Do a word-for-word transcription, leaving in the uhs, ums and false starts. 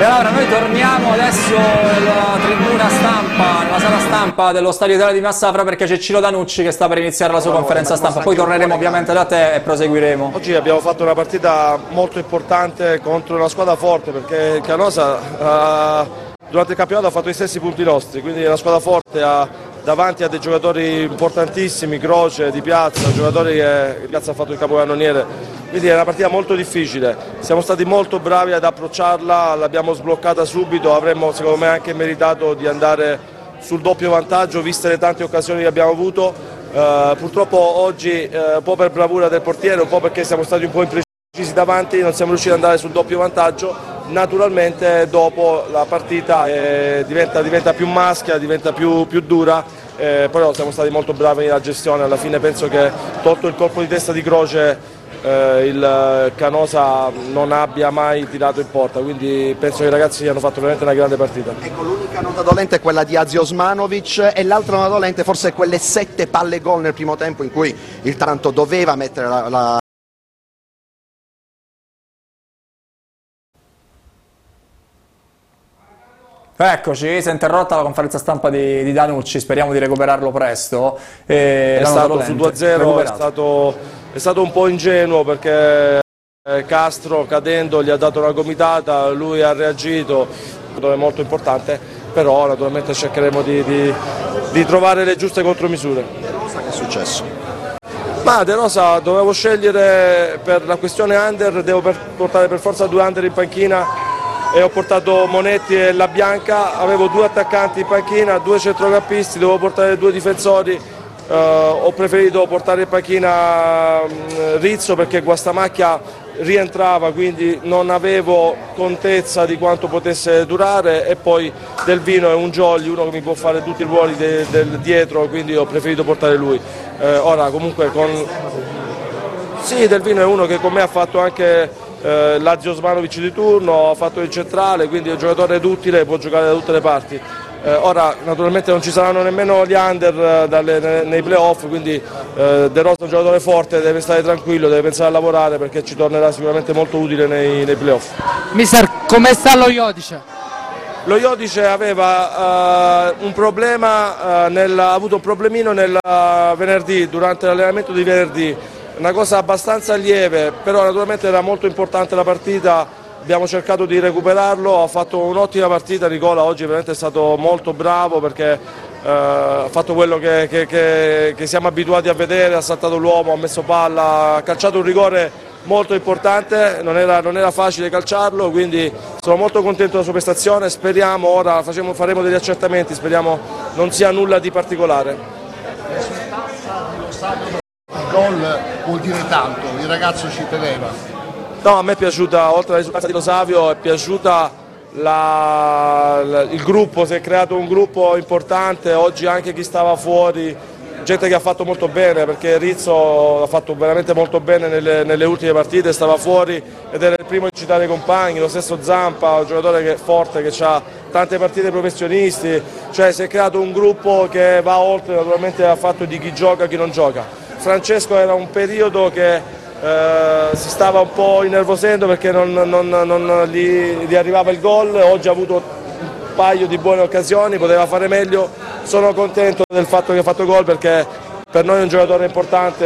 E allora noi torniamo adesso alla tribuna stampa, nella sala stampa dello Stadio Italia di Massafra, perché c'è Ciro Danucci che sta per iniziare la sua conferenza stampa, poi torneremo ovviamente da te e proseguiremo. Oggi abbiamo fatto una partita molto importante contro una squadra forte, perché il Canosa uh, durante il campionato ha fatto gli stessi punti nostri, quindi è una squadra forte, ha, davanti a dei giocatori importantissimi, Croce, Di Piazza, giocatori che Di Piazza ha fatto il capocannoniere. Quindi è una partita molto difficile, siamo stati molto bravi ad approcciarla, l'abbiamo sbloccata subito, avremmo secondo me anche meritato di andare sul doppio vantaggio viste le tante occasioni che abbiamo avuto. Uh, purtroppo oggi uh, un po' per bravura del portiere, un po' perché siamo stati un po' imprecisi davanti, non siamo riusciti ad andare sul doppio vantaggio. Naturalmente dopo la partita eh, diventa, diventa più maschia, diventa più, più dura, eh, però siamo stati molto bravi nella gestione, alla fine penso che tolto il colpo di testa di Croce Eh, il Canosa non abbia mai tirato in porta, quindi penso che i ragazzi hanno fatto veramente una grande partita. Ecco, l'unica nota dolente è quella di Azi Osmanovic e l'altra nota dolente forse quelle sette palle gol nel primo tempo in cui il Taranto doveva mettere la, la... Eccoci, si è interrotta la conferenza stampa di, di Danucci, speriamo di recuperarlo presto. E è stato su due a zero, è stato, è stato un po' ingenuo perché Castro cadendo gli ha dato una gomitata, lui ha reagito, è molto importante, però naturalmente cercheremo di, di, di trovare le giuste contromisure. De Rosa che è successo? Ma De Rosa dovevo scegliere per la questione under, devo per, portare per forza due under in panchina e ho portato Monetti e La Bianca, avevo due attaccanti in panchina, due centrocampisti, dovevo portare due difensori, uh, ho preferito portare in panchina um, Rizzo perché Guastamacchia rientrava, quindi non avevo contezza di quanto potesse durare, e poi Del Vino è un jolly, uno che mi può fare tutti i ruoli de, del dietro, quindi ho preferito portare lui. Uh, ora comunque con... Sì, Del Vino è uno che con me ha fatto anche Eh, Lazio Osmanovic di turno, ha fatto il centrale, quindi è un giocatore duttile, può giocare da tutte le parti. Eh, ora naturalmente non ci saranno nemmeno gli under eh, dalle, ne, nei playoff, quindi eh, De Rosa è un giocatore forte, deve stare tranquillo, deve pensare a lavorare perché ci tornerà sicuramente molto utile nei, nei playoff. Mister, come sta lo Iodice? Lo Iodice aveva uh, un problema, uh, nel, ha avuto un problemino nel uh, venerdì, durante l'allenamento di venerdì. Una cosa abbastanza lieve, però naturalmente era molto importante la partita, abbiamo cercato di recuperarlo, ha fatto un'ottima partita Nicola, oggi veramente è stato molto bravo perché eh, ha fatto quello che, che, che, che siamo abituati a vedere, ha saltato l'uomo, ha messo palla, ha calciato un rigore molto importante, non era, non era facile calciarlo, quindi sono molto contento della sua prestazione, speriamo, ora facciamo, faremo degli accertamenti, speriamo non sia nulla di particolare. Il gol vuol dire tanto, il ragazzo ci teneva. No, a me è piaciuta, oltre alla risultata di Lo Savio, è piaciuta la, la, il gruppo, si è creato un gruppo importante, oggi anche chi stava fuori, gente che ha fatto molto bene, perché Rizzo ha fatto veramente molto bene nelle, nelle ultime partite, stava fuori ed era il primo in citare i compagni, lo stesso Zampa, un giocatore che è forte, che ha tante partite professionisti, cioè si è creato un gruppo che va oltre naturalmente al fatto di chi gioca e chi non gioca. Francesco era un periodo che eh, si stava un po' innervosendo perché non, non, non gli, gli arrivava il gol, oggi ha avuto un paio di buone occasioni, poteva fare meglio, sono contento del fatto che ha fatto gol perché per noi è un giocatore importante.